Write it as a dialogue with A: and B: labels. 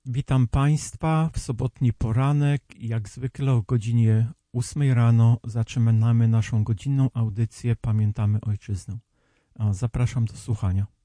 A: Witam Państwa w sobotni poranek. Jak zwykle o godzinie 8 rano zaczynamy naszą godzinną audycję Pamiętamy Ojczyznę. Zapraszam do słuchania.